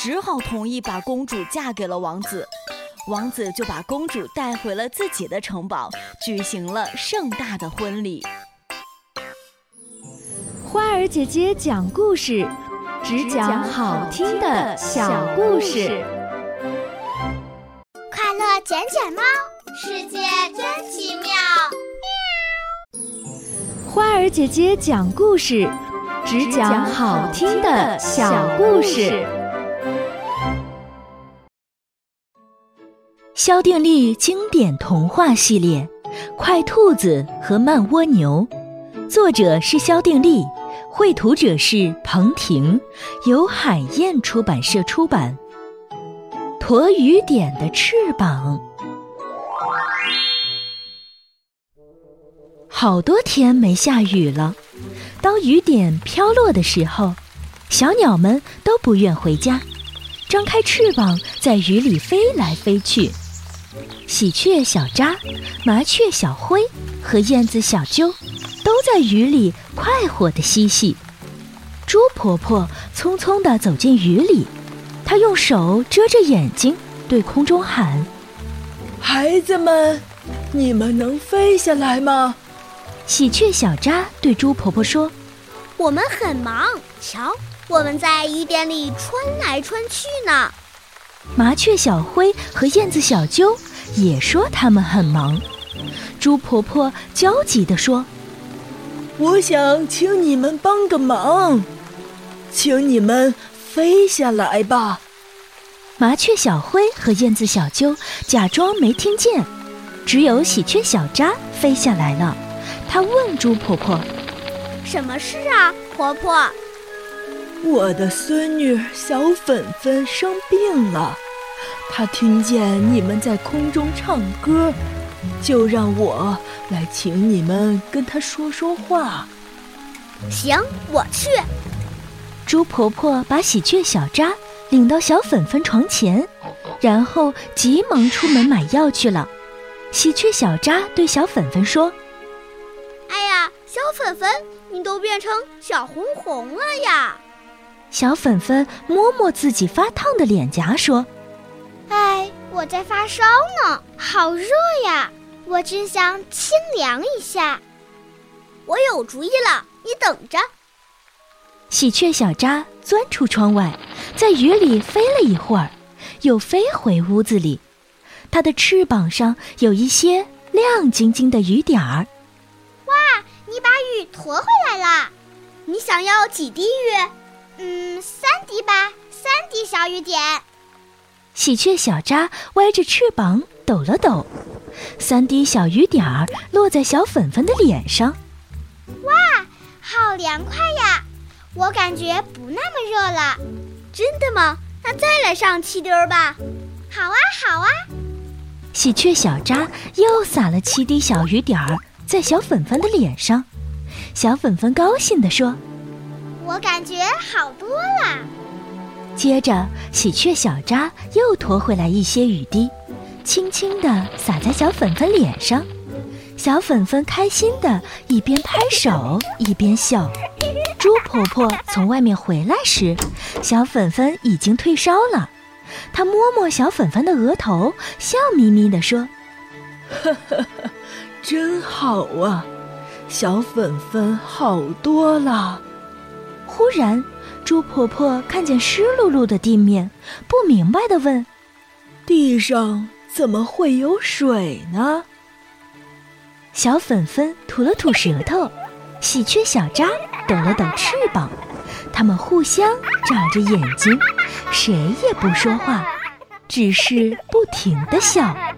只好同意把公主嫁给了王子。王子就把公主带回了自己的城堡，举行了盛大的婚礼。 花儿姐姐讲故事，只讲好听的小故事。 快乐捡捡猫，世界真奇妙。 花儿姐姐讲故事，只讲好听的小故事。 萧定力经典童话系列《快兔子和慢蜗牛》，作者是萧定力，绘图者是彭婷，由海燕出版社出版。驮雨点的翅膀。好多天没下雨了，当雨点飘落的时候，小鸟们都不愿回家，张开翅膀在雨里飞来飞去。喜鹊小扎、麻雀小灰和燕子小啾都在雨里快活地嬉戏。猪婆婆匆匆地走进雨里，她用手遮着眼睛，对空中喊： 孩子们，你们能飞下来吗？ 喜鹊小扎对猪婆婆说： 我们很忙，瞧，我们在雨点里穿来穿去呢。 麻雀小灰和燕子小啾也说他们很忙。猪婆婆焦急地说： 我想请你们帮个忙，请你们飞下来吧。 麻雀小灰和燕子小啾假装没听见，只有喜鹊小扎飞下来了。她问猪婆婆： 什么事啊，婆婆？ 我的孙女小粉粉生病了，她听见你们在空中唱歌，就让我来请你们跟她说说话。 行，我去。 猪婆婆把喜鹊小扎领到小粉粉床前，然后急忙出门买药去了。喜鹊小扎对小粉粉说： 哎呀，小粉粉，你都变成小红红了呀。 小粉粉摸摸自己发烫的脸颊说： 哎，我在发烧呢，好热呀，我真想清凉一下。我有主意了，你等着。 喜鹊小扎钻出窗外，在雨里飞了一会儿，又飞回屋子里。它的翅膀上有一些亮晶晶的雨点儿。 哇，你把雨驮回来了。你想要几滴雨？3滴吧，3滴小雨点。 喜鹊小扎歪着翅膀抖了抖，3滴小雨点儿落在小粉粉的脸上。 哇，好凉快呀！我感觉不那么热了。真的吗？那再来上7滴吧。好啊，好啊。 喜鹊小扎又撒了7滴小雨点儿在小粉粉的脸上。小粉粉高兴地说： 我感觉好多了。 接着喜鹊小扎又驮回来一些雨滴，轻轻地洒在小粉粉脸上。小粉粉开心地一边拍手一边笑。猪婆婆从外面回来时，小粉粉已经退烧了。她摸摸小粉粉的额头，笑眯眯地说： 呵呵呵，真好啊，小粉粉好多了。 忽然猪婆婆看见湿漉漉的地面，不明白地问： 地上怎么会有水呢？ 小粉粉吐了吐舌头，喜鹊小扎抖了抖翅膀，他们互相眨着眼睛，谁也不说话，只是不停地笑。